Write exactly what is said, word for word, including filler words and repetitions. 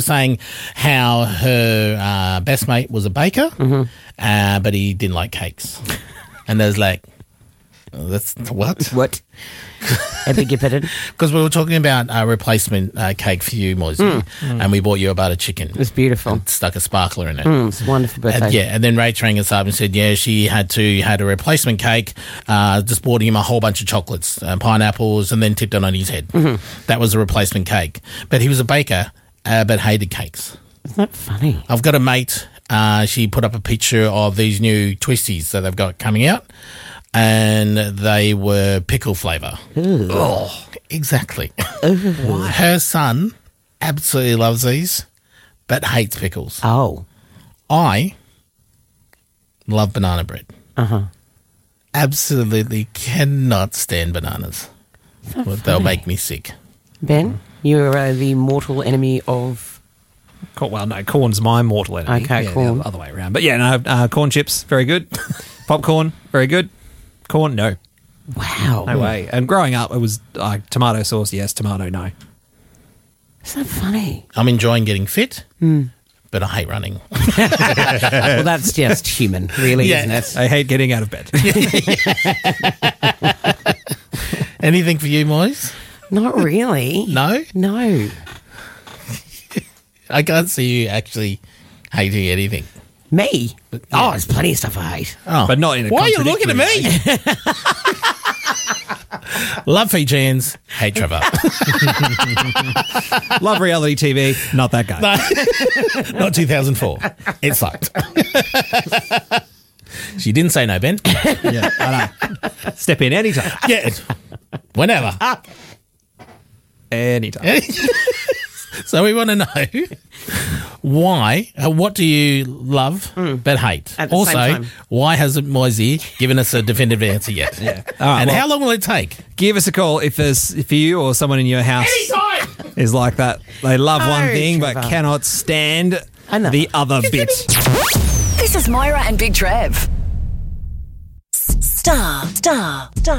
saying how her uh, best mate was a baker, Mm-hmm. uh, but he didn't like cakes. And there's like, oh, that's what? What? I beg your pardon? Because we were talking about a replacement uh, cake for you, Moisey, Mm. and we bought you a butter chicken. It was beautiful. And stuck a sparkler in it. Mm, it's a wonderful birthday. And, yeah, and then Rach rang us up and said, yeah, she had to had a replacement cake, uh, just bought him a whole bunch of chocolates, uh, pineapples, and then tipped it on his head. Mm-hmm. That was a replacement cake. But he was a baker, uh, but hated cakes. Isn't that funny? I've got a mate, uh, she put up a picture of these new twisties that they've got coming out, and they were pickle flavour. Oh, exactly. Her son absolutely loves these, but hates pickles. Oh. I love banana bread. Uh-huh. Absolutely cannot stand bananas. So Well, They'll funny. make me sick. Ben, you're uh, the mortal enemy of... Corn- Well, no, corn's my mortal enemy. Okay, yeah, corn. The other way around. But yeah, no, uh, corn chips, very good. Popcorn, very good. Corn, no. Wow. No way. And growing up, it was like tomato sauce, yes, tomato, no. Isn't that funny? I'm enjoying getting fit, Hmm. but I hate running. Well, that's just human, really, Yeah. isn't it? I hate getting out of bed. Anything for you, Moise? Not really. No? No. I can't see you actually hating anything. Me? Oh, there's plenty of stuff I hate. Oh. But not in a Why are you looking at contradictory me? Love Fijians, hate Trevor. Love reality T V, not that guy. Not two thousand four. It sucked. She didn't say no, Ben. Yeah, I know. Step in anytime. Yeah. Whenever. Anytime. So we want to know why, uh, what do you love but hate? At the Also, same time. why hasn't Moisey given us a definitive answer yet? Yeah. All right, And well- how long will it take? Give us a call if there's if you or someone in your house Anytime! is like that. They love one Oh, thing but Trevor. cannot stand Another. the other bit. This is Moira and Big Trev. Star, star, star.